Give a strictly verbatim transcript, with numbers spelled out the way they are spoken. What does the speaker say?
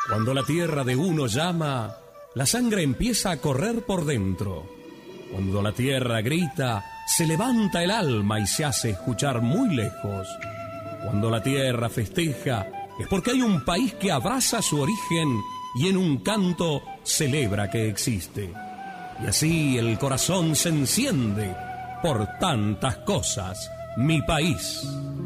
Cuando la tierra de uno llama, la sangre empieza a correr por dentro. Cuando la tierra grita, se levanta el alma y se hace escuchar muy lejos. Cuando la tierra festeja, es porque hay un país que abraza su origen y en un canto celebra que existe. Y así el corazón se enciende por tantas cosas, mi país.